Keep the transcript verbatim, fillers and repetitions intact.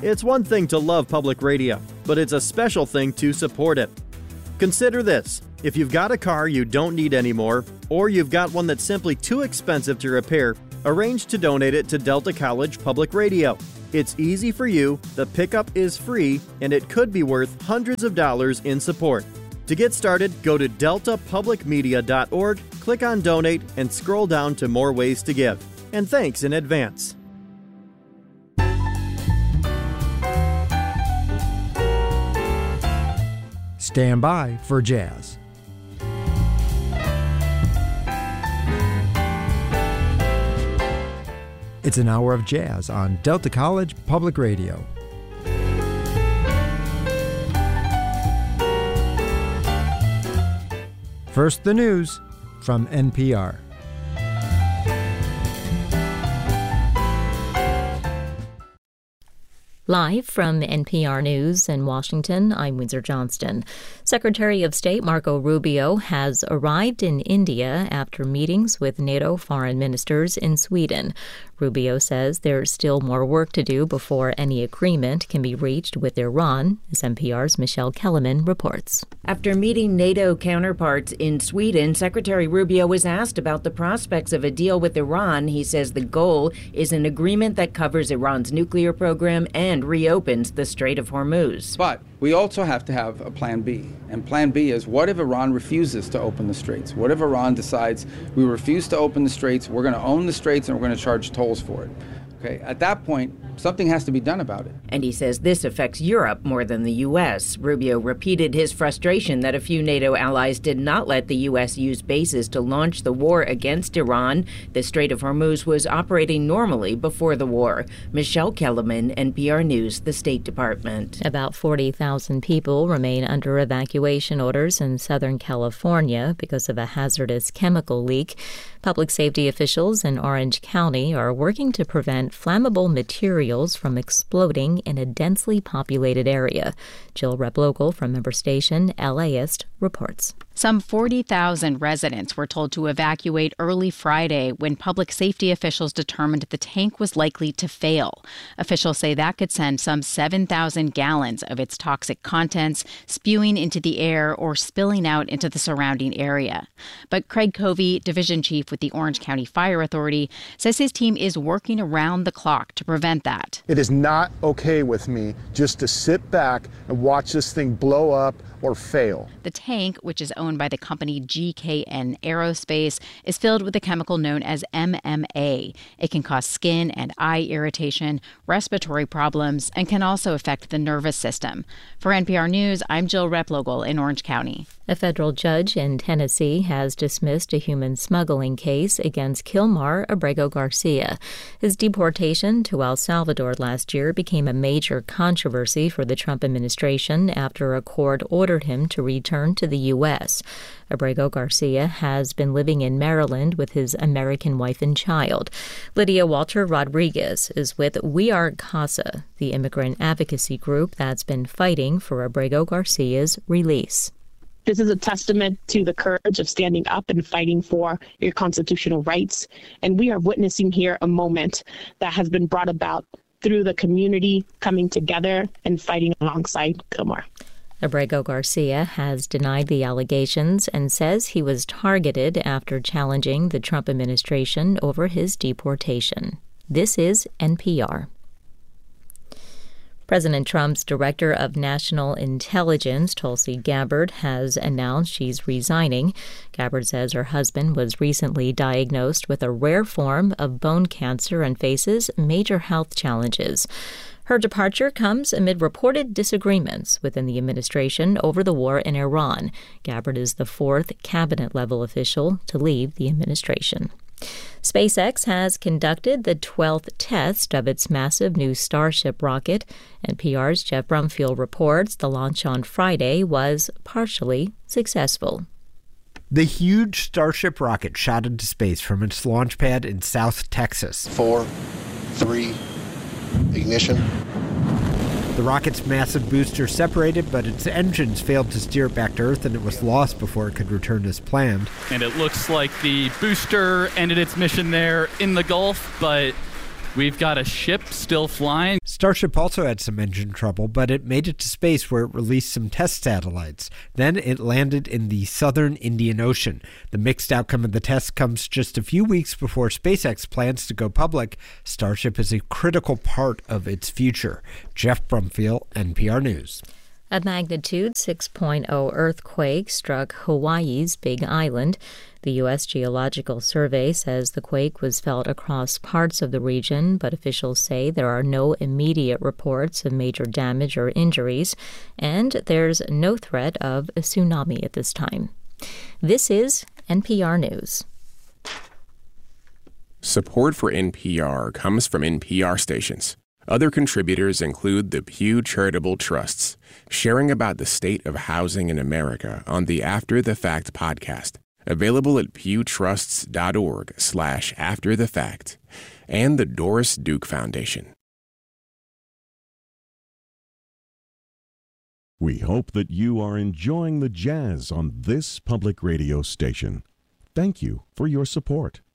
It's one thing to love public radio, but it's a special thing to support it. Consider this. If you've got a car you don't need anymore, or you've got one that's simply too expensive to repair, arrange to donate it to Delta College Public Radio. It's easy for you, the pickup is free, and it could be worth hundreds of dollars in support. To get started, go to delta public media dot org, click on Donate, and scroll down to more ways to give. And thanks in advance. Stand by for jazz. It's an hour of jazz on Delta College Public Radio. First, the news from N P R. Live from N P R News in Washington, I'm Windsor Johnston. Secretary of State Marco Rubio has arrived in India after meetings with NATO foreign ministers in Sweden. Rubio says there's still more work to do before any agreement can be reached with Iran, as N P R's Michelle Kellerman reports. After meeting NATO counterparts in Sweden, Secretary Rubio was asked about the prospects of a deal with Iran. He says the goal is an agreement that covers Iran's nuclear program and reopens the Strait of Hormuz. But we also have to have a plan B. And plan B is, what if Iran refuses to open the straits? What if Iran decides we refuse to open the straits, we're going to own the straits, and we're going to charge tolls for it? Okay, at that point, something has to be done about it. And he says this affects Europe more than the U S. Rubio repeated his frustration that a few NATO allies did not let the U S use bases to launch the war against Iran. The Strait of Hormuz was operating normally before the war. Michelle Kellerman, N P R News, the State Department. About forty thousand people remain under evacuation orders in Southern California because of a hazardous chemical leak. Public safety officials in Orange County are working to prevent flammable materials from exploding in a densely populated area. Jill Replogle from member station LAist reports. Some forty thousand residents were told to evacuate early Friday when public safety officials determined the tank was likely to fail. Officials say that could send some seven thousand gallons of its toxic contents spewing into the air or spilling out into the surrounding area. But Craig Covey, division chief with the Orange County Fire Authority, says his team is working around the clock to prevent that. It is not okay with me just to sit back and watch this thing blow up or fail. The tank, which is owned by the company G K N Aerospace, is filled with a chemical known as M M A. It can cause skin and eye irritation, respiratory problems, and can also affect the nervous system. For N P R News, I'm Jill Replogle in Orange County. A federal judge in Tennessee has dismissed a human smuggling case against Kilmar Abrego Garcia. His deportation to El Salvador last year became a major controversy for the Trump administration after a court ordered him to return to the U S. Abrego Garcia has been living in Maryland with his American wife and child. Lydia Walter Rodriguez is with We Are CASA, the immigrant advocacy group that's been fighting for Abrego Garcia's release. This is a testament to the courage of standing up and fighting for your constitutional rights. And we are witnessing here a moment that has been brought about through the community coming together and fighting alongside Kilmar. Abrego Garcia has denied the allegations and says he was targeted after challenging the Trump administration over his deportation. This is N P R. President Trump's Director of National Intelligence, Tulsi Gabbard, has announced she's resigning. Gabbard says her husband was recently diagnosed with a rare form of bone cancer and faces major health challenges. Her departure comes amid reported disagreements within the administration over the war in Iran. Gabbard is the fourth cabinet-level official to leave the administration. SpaceX has conducted the twelfth test of its massive new Starship rocket. N P R's Jeff Brumfield reports the launch on Friday was partially successful. The huge Starship rocket shot into space from its launch pad in South Texas. Four, three, ignition. The rocket's massive booster separated, but its engines failed to steer it back to Earth, and it was lost before it could return as planned. And it looks like the booster ended its mission there in the Gulf, but We've got a ship still flying. Starship also had some engine trouble, but it made it to space where it released some test satellites. Then it landed in the southern Indian Ocean. The mixed outcome of the test comes just a few weeks before SpaceX plans to go public. Starship is a critical part of its future. Jeff Brumfield, N P R News. A magnitude six point oh earthquake struck Hawaii's Big Island. The U S Geological Survey says the quake was felt across parts of the region, but officials say there are no immediate reports of major damage or injuries, and there's no threat of a tsunami at this time. This is N P R News. Support for N P R comes from N P R stations. Other contributors include the Pew Charitable Trusts, sharing about the state of housing in America on the After the Fact podcast, available at pewtrusts.org slash after the fact, and the Doris Duke Foundation. We hope that you are enjoying the jazz on this public radio station. Thank you for your support.